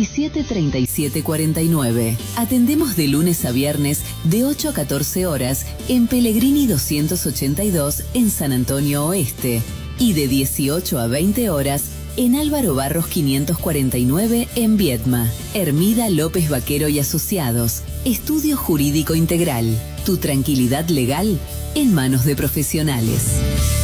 17 37 49. Atendemos de lunes a viernes de 8 a 14 horas en Pellegrini 282 en San Antonio Oeste y de 18 a 20 horas en Álvaro Barros 549 en Viedma. Hermida López Vaquero y Asociados. Estudio Jurídico Integral. Tu tranquilidad legal en manos de profesionales.